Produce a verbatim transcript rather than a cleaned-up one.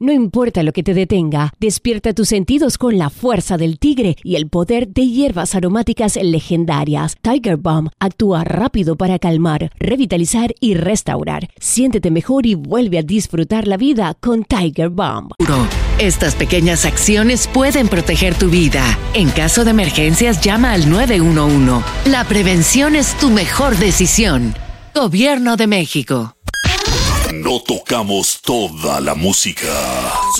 No importa lo que te detenga, despierta tus sentidos con la fuerza del tigre y el poder de hierbas aromáticas legendarias. Tiger Balm actúa rápido para calmar, revitalizar y restaurar. Siéntete mejor y vuelve a disfrutar la vida con Tiger Balm. Estas pequeñas acciones pueden proteger tu vida. En caso de emergencias, llama al nueve uno uno. La prevención es tu mejor decisión. Gobierno de México. No tocamos toda la música,